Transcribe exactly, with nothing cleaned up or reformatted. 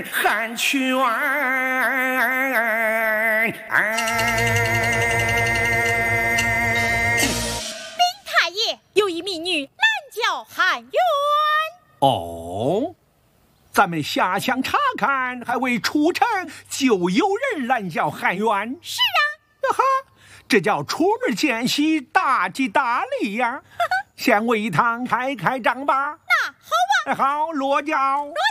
汉泉。 禀太爷，有一民女拦轿汉冤。 哦，咱们下乡查看，还未出城就有人拦轿喊冤。 是啊， 呀哈，这叫出门见喜，大吉大利呀！先为一趟开开张吧。 那好啊， 好，落轿。 落